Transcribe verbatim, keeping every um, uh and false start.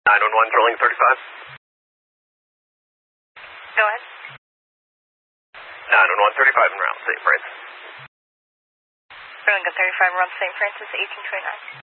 nine one one, Drilling thirty-five. Go ahead. nine one one, thirty-five en route, Saint Francis. Drilling thirty-five, run Saint Francis, eighteen twenty-nine.